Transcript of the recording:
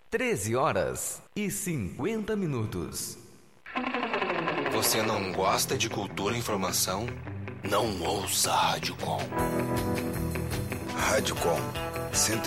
13h50. Você não gosta de cultura e informação? Não ouça a Rádio Com. Rádio Com 105,3.